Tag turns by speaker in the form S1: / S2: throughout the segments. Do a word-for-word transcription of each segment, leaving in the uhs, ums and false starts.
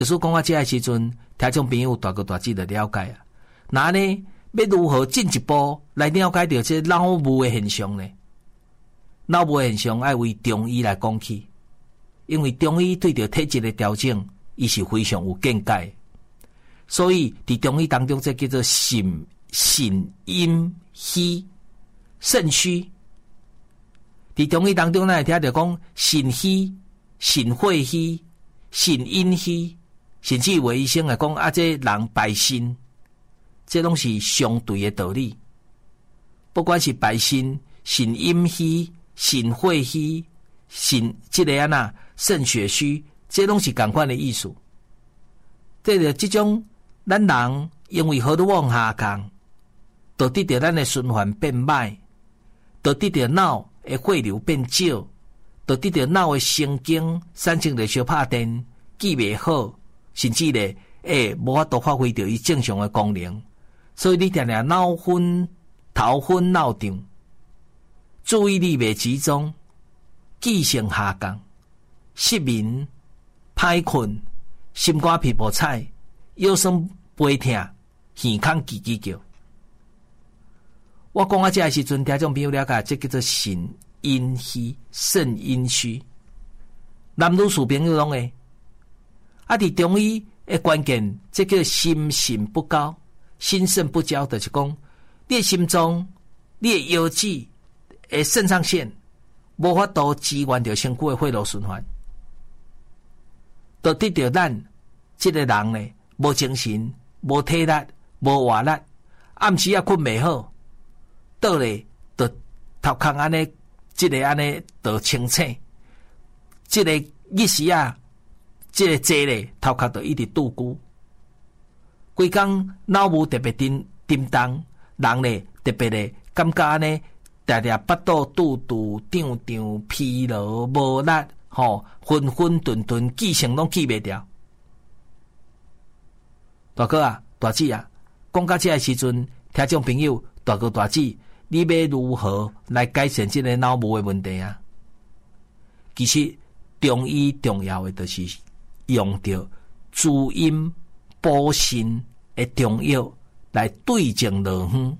S1: 所讲到这个时阵，听众朋友大哥大姐就了解啊。那呢，要如何进一步来了解到这脑雾的现象呢？脑雾的现象要为中医来讲起，因为中医对着体质的调整，伊是非常有见解。所以伫中医当中，这叫做肾肾阴虚肾虚。伫中医当中，咱会听到讲肾虚、肾血虚、肾阴虚。甚至有医生来讲啊，这人败肾，这拢是相对的道理。不管是败肾、肾阴虚、肾血虚、肾这个啊呐肾血虚，这拢是同款的意思。这个这种咱人因为荷尔蒙下降，导致着咱的循环变歹，导致着脑的血流变少，导致着脑的神经产生着小拍电，记袂好。甚至咧，诶，无法度发挥到伊正常的功能，所以你定定脑昏、头昏脑胀，注意力未集中，记性下降，失眠、歹困、心肝皮肤彩、腰酸背痛、耳孔叽叽叫。我讲啊，这个时阵，听众朋友了解，这叫做肾阴虚、肾阴虚，男女士朋友拢会。啊！伫中医的关键，这叫心肾不高、心肾不交，就是讲你的心脏、你的腰子、的肾上腺无法度支援着身躯的血液循环，导致着咱这个人呢无精神、无体力、无活力，暗时也困袂好，倒咧就头壳安尼，这个安尼就清醒，这个意思啊。这个坐咧，头壳就一直拄久，规工脑雾特别震震动，人咧特别咧感觉安尼，常常腹肚肚肚胀胀、疲劳无力，吼昏昏顿顿，记性拢记袂掉。大哥啊，大姐啊，讲到这个时阵，听众朋友，大哥大姐，你要如何来改善这个脑雾的问题啊？其实中医重要的就是用到滋阴补肾的中药来对症疗方。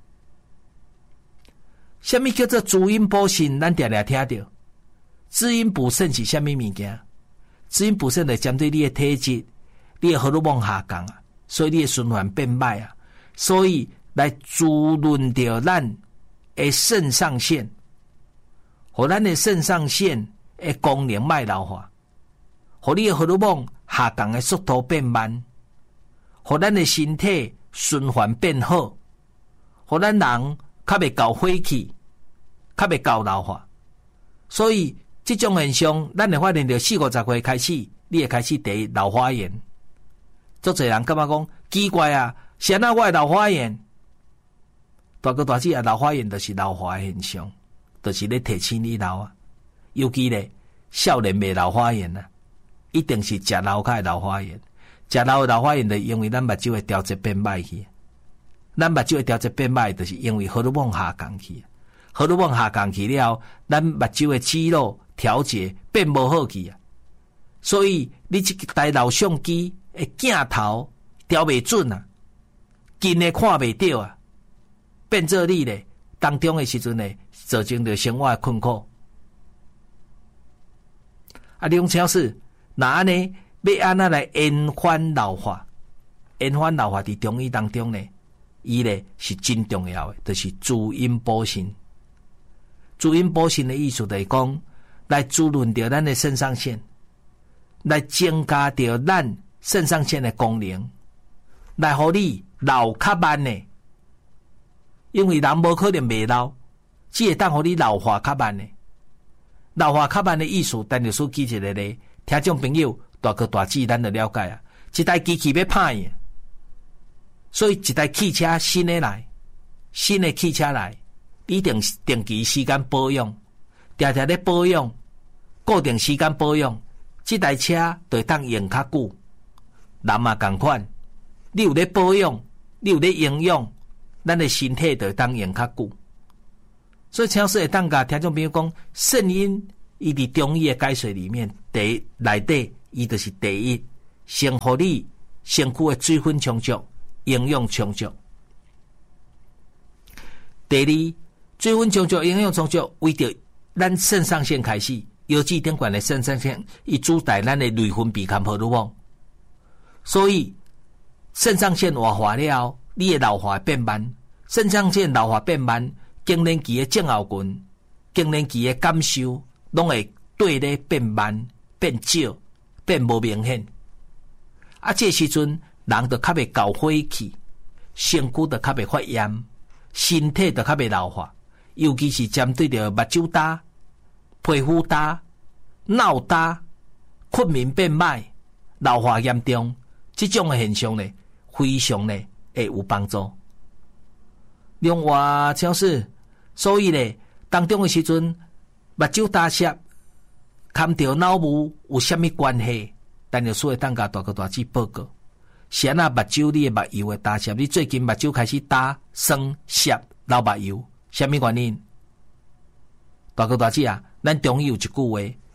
S1: 什么叫做滋阴补肾？咱常常听到。滋阴补肾是什么物件？滋阴补肾就针对你的体质，你的荷尔蒙下降啊，所以你的循环变歹啊，所以来滋润掉咱的肾上腺，互咱的肾上腺的功能卖老化。互你的荷尔蒙下降的速度变慢，互咱的身体循环变好，互咱人较袂搞火气，较袂搞老化。所以这种现象，咱会发现到四五十岁开始，你会开始得老花眼。足侪人感觉讲奇怪啊，谁那我的老花眼？大哥大姐啊，老花眼就是老化的现象，就是咧提醒你老啊。尤其咧少年未老花眼啊。一定是食老卡的老花眼，食老的老花眼就因为咱目睭的调节变歹去，咱目睭的调节变歹，就是因为荷尔蒙下降去，荷尔蒙下降去了后，咱目睭的肌肉调节变无好去啊，所以你这台老相机的镜头调袂准啊，近的看袂到啊，变做你咧当中的时阵呢，造成着生活的困苦。啊，你用超市。那安尼要安那来延缓老化？延缓老化伫中医当中呢，伊呢是真重要的，就是滋阴补肾。滋阴补肾的意思就是讲，来滋润掉咱的肾上腺，来增加掉咱肾上腺的功能，来互你老较慢呢。因为人无可能未老，只会当互你老化较慢呢。老化较慢的意思，单就说记一个咧。听众朋友，大哥大姐，咱就了解啊。一台机器要歹去，所以一台汽车新的来，新的汽车来，一定定期时间保养，常常咧保养，固定时间保养，这台车就会当用较久。人嘛同款，你有咧保养，你有咧营养，咱的身体就会当用较久。所以超市会当甲听众朋友讲，肾阴。伊伫中医的解说里面，第内底伊就是第一先互你身躯的水分充足，营养充足。第二，水分充足，营养充足，为着咱肾上腺开始，尤其顶管的肾上腺，伊主导咱的内分泌坎荷尔蒙，所以肾上腺活化了后，你的老化变慢。肾上腺老化变慢，更年期的症候群、更年期的感受，拢会对咧变慢、变少、变无明显。啊，这时阵人就较袂够火气，身躯就较袂发炎，身体就较袂老化。尤其是针对着目睭焦、皮肤焦、脑焦、困眠变歹、老化严重，这种的现象呢，非常呢会有帮助。另外，像是所以呢，当中的时阵，目睭焦涩，牵着脑雾有啥物关系？但是所以当甲大哥大姐报告，是安那目睭你的目睭的焦涩，你最近目睭开始焦、酸、涩、流目睭，啥物原因？大哥大姐啊，咱中医有一句话，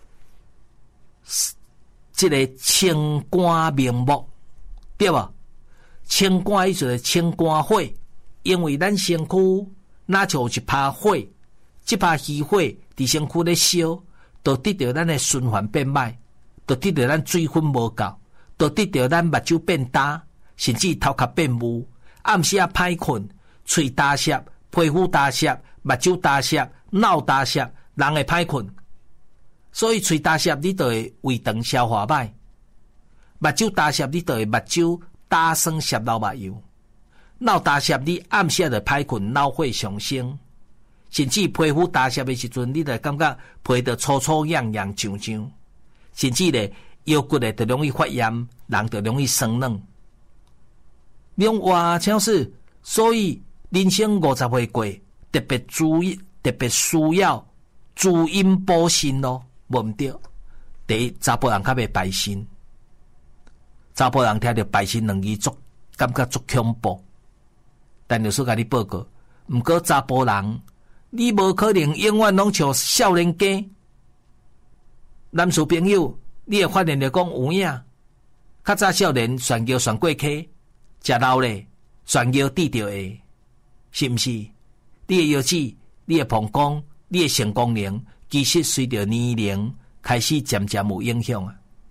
S1: 这个清肝明目，对吧？清肝意思是清肝火。因为咱身躯若像有一把火，这把虚火伫身躯咧烧，就得到咱的循环变歹，就得到咱水分无够，就得到咱目睭变焦，甚至头壳变雾，暗时啊歹困，喙焦涩，皮肤焦涩，目睭焦涩，脑焦涩，人会歹困。所以喙焦涩，你就会胃肠消化歹；目睭焦涩，你就会目睭焦酸涩流目睭。脑焦涩，你暗时就歹困，脑火上升，甚至皮肤焦涩的时阵，你就感觉皮就粗粗痒痒痒痒，甚至咧腰骨咧就容易发炎，人就容易生冷。另外，像是所以人生五十岁过，特别注意，特别需要滋阴补肾咯，无毋对。第一，查甫人较袂排肾，查甫人听到排肾两字，足感觉足恐怖。但律师甲你报告，毋过查甫人，你无可能永远拢像少年家。男士朋友，你会发现着讲有影，较早少年旋叫旋过溪，食老咧旋叫滴着下，是毋是？你的腰子、你的膀胱、你的肾功能，其实随着年龄开始渐渐有影响啊。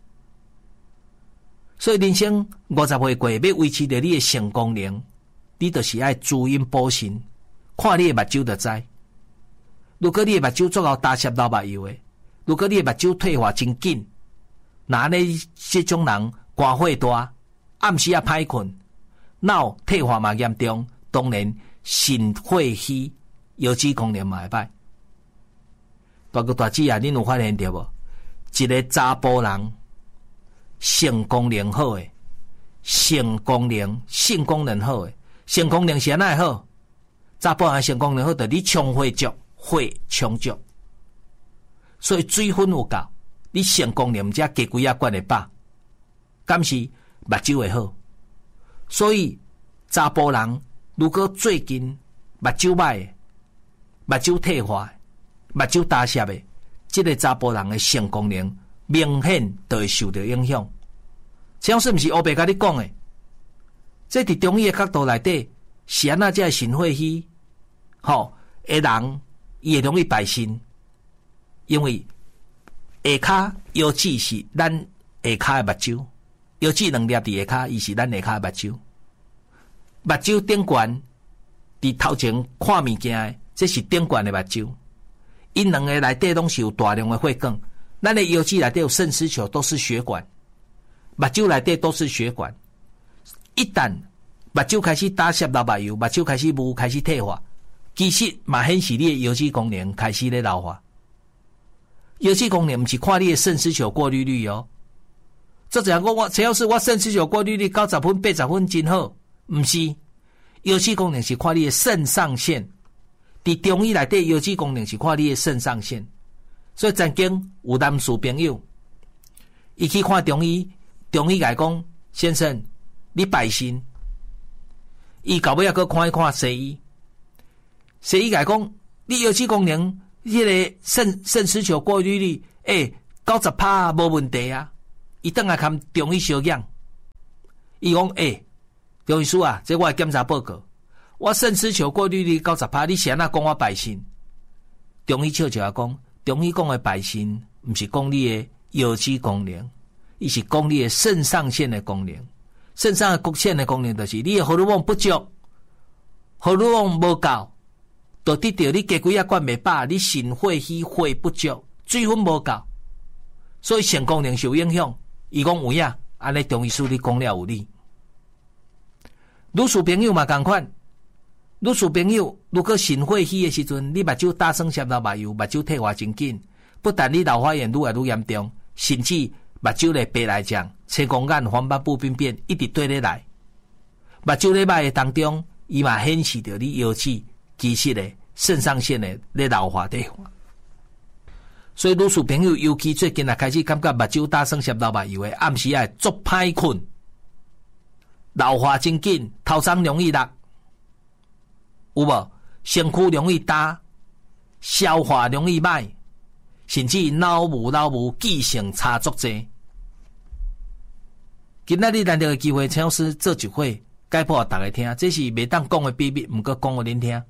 S1: 所以人生五十岁过，要维持着你的肾功能。你就是爱滋阴补肾，看你的目睭就知。如果你的目睭足够焦涩流目睭的，如果你的目睭退化真紧，那呢这种人肝火大，暗时也歹困，脑退化嘛严重，当然肾火虚，腰子功能嘛会歹。大哥大姐啊，恁有发现到无？一个查甫人肾功能好诶，肾功能、性功能好诶。肾功能是安那好？查甫人肾功能好，就你充血足，血充足，所以水分有够，你肾功能才加几啊罐会饱，敢是目睭会好。所以查甫人如果最近目睭歹，目睭退化，目睭焦涩的，这个查甫人的肾功能明显就会受到影响。这样是不是乌白甲你讲的？这伫中医的角度内底，是安那才肾火虚，吼，个人伊会容易败肾，因为下骹腰子是咱下骹的目睭，腰子两粒伫下骹，伊是咱下骹的目睭，目睭顶悬伫头前看物件的，这是顶悬的目睭，因两个内底拢是有大量的血管，咱的腰子内底有肾丝球，都是血管，目睭内底都是血管。一旦目睭开始焦涩流目睭，目睭开始雾，开始退化，其实嘛显示你的腰子功能开始咧老化。腰子功能不是看你的肾丝球过滤率哦。作者讲我只要是我肾丝球过滤率九十分、八十分真好，不是。腰子功能是看你的肾上腺。伫中医内底，腰子功能是看你的肾上腺。所以曾经有男士朋友，伊去看中医，中医甲讲先生。你败肾，伊到尾啊，搁看一看西医，西医甲讲，你腰子功能，迄个肾肾丝球过滤率，诶、欸，九十趴无问题啊。 伊倒来跟中医相养，伊讲诶，中医师啊，这我的检查报告，我肾丝球过滤率九十趴，你是安怎讲我败肾？中医笑笑讲，中医讲的败肾，毋是讲你的腰肌功能，伊是讲你的肾上腺的功能。肾上腺的功能就是你的荷尔蒙不足，荷尔蒙无够，就得到你加几啊罐袂饱，你肾血虚血不足，水分无够，所以肾功能受影响。伊讲有影，安尼中医师你讲了有理。女士朋友嘛同款，女士朋友如果肾血虚的时阵，你目睭打算摄到目油，目睭退化真紧，不但你老花眼愈来愈严重，甚至目睭咧白内障、青光眼、黄斑部病变一直对咧来。目睭咧歹的当中，伊嘛显示着你腰肌其实咧肾上腺咧咧老化退化。所以女士朋友尤其最近啊开始感觉目睭打算摄到目油的，暗时啊足歹困，老化真紧，头鬃容易落，有无？身躯容易焦，消化容易歹，甚至脑雾、脑雾记性差足济。今仔日难得的机会，陈老师做一回解剖给大家听，这是袂当讲的秘密，毋过讲互恁听。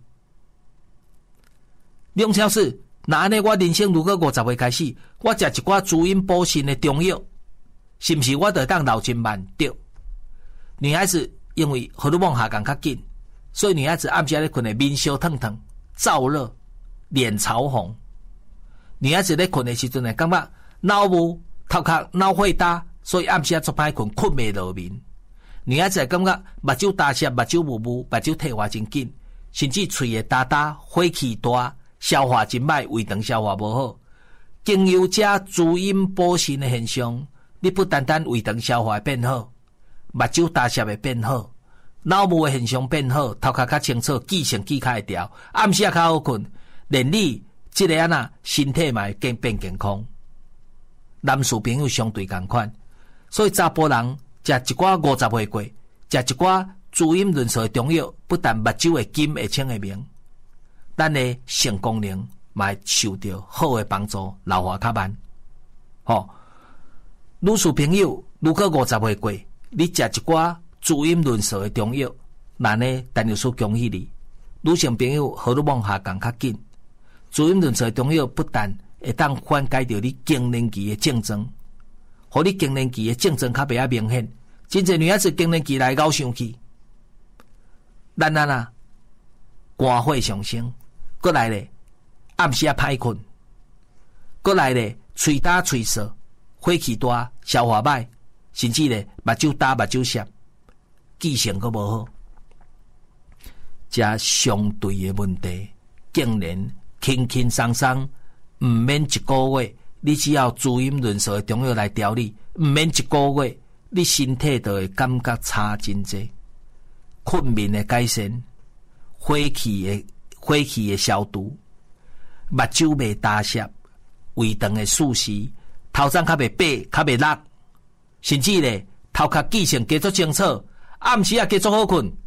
S1: 梁陈老师。那安尼，我人生如果五十岁开始，我食一寡滋阴补肾的中药，是毋是我就当老真慢？对。女孩子因为荷尔蒙下降较紧，所以女孩子暗时咧困的面烧烫烫、燥热、脸潮红。女孩子咧困的时阵呢，感觉脑雾、头壳脑血大，所以暗时啊做歹困，困袂落眠。女孩子感觉目睭大涩、目睭雾雾、目睭退化真紧，甚至喙会焦焦、火气大。消化真歹，胃肠消化无好，经由这滋阴补肾的现象，你不单单胃肠消化变好，目睭大涩会变好，脑雾的现象变好，头壳较清楚，记性记较会调，暗时也较好困，连你这个安那身体嘛会更变健康。男士朋友相对同款，所以查甫人食一寡五十岁过，食一寡滋阴润燥的中药，不但目睭会金会清会明。咱的肾功能嘛会受到好的帮助，老化较慢。吼、哦，女士朋友，如果五十岁过，你食一寡滋阴润燥的中药，那呢，陈律师恭喜你。女性朋友荷尔蒙下降较紧，滋阴润燥的中药不但会当缓解到你更年期的症状，互你更年期的症状较袂遐明显。真侪女孩子更年期来熬生气，咱啊呐，肝火上升。过来咧，暗时啊歹困，过来咧，喙焦喙涩，火气大，消化歹，甚至咧目睭焦目睭涩，记性阁无好，这相对的问题，竟然轻轻松松，毋免一个月，你只要滋阴润燥的中药来调理，毋免一个月，你身体就会感觉差真济，困眠的改善，火气的。火气的消毒，目睭袂大涩，胃肠的舒适，头鬃较袂白，较袂落，甚至咧头壳记性加足清楚，暗时也加足好困。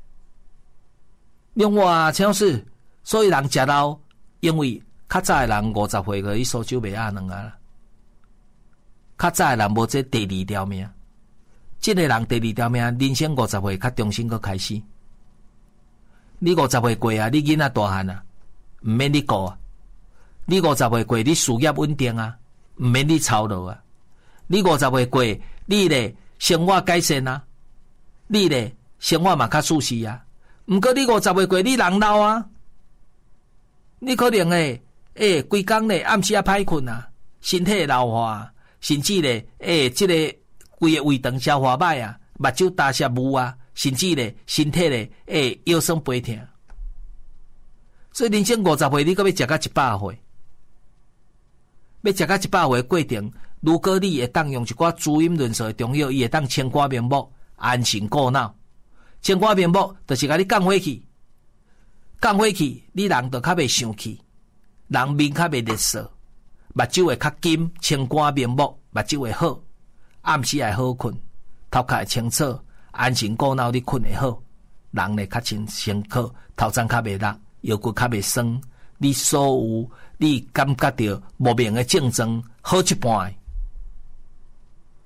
S1: 另外，陈老师，所以人食老，因为较早的人五十岁个，伊手手袂压软啊啦。较早的人无这第二条命，这个人第二条命，人生五十岁较重新个开始。你五十岁过啊，你囡仔大汉啊，毋免你顾啊。你五十岁过，你事业稳定啊，毋免你操劳啊。你五十岁过，你咧生活改善啊，你咧生活嘛较舒适啊。毋过你五十岁过，你人老啊，你可能诶诶，规工咧暗时啊歹困啊，身体老化，甚至咧诶，即、这个规个胃肠消化歹啊，目睭大涩雾啊。甚至咧，身体咧，会腰酸背痛，所以人生五十岁，你阁要食到一百岁，要食到一百岁的过程，如果你会当用一寡滋阴润燥的中药，伊会当清肝明目、安神固脑。清肝明目，就是甲你降火气，降火气，你人就较袂生气，人面较袂热燥，目睭会较金，清肝明目，目睭会好，暗时会好困，头壳会清楚。安神固脑，你困会好，人咧较清清楚，头鬃较袂落，腰骨较袂酸，你所有你感觉到莫名的症状好一半。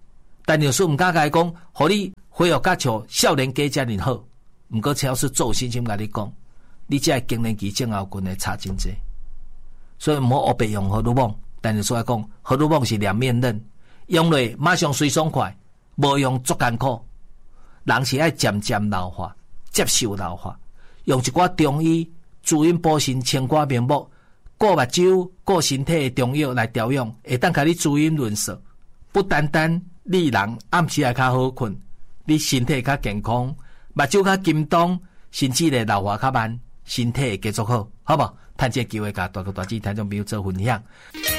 S1: 但有时毋敢甲伊讲，互你恢复甲像少年家遮尔好。毋过超市做心心甲你讲，你这经年期症候群会差真济，所以毋好黑白用荷尔蒙。但是说来讲，荷尔蒙是两面刃，用落马上随爽快，无用足艰苦。人是爱渐渐老化，接受老化，用一寡中医滋阴补肾、清肝明目、顾目睭、顾身体的中药来调养，会当甲你滋阴润燥。不单单你人暗时也较好困，你身体较健康，目睭较金当，甚至咧老化较慢，身体会继续好，好无？趁这个机会，甲大哥大姐听众朋友做分享。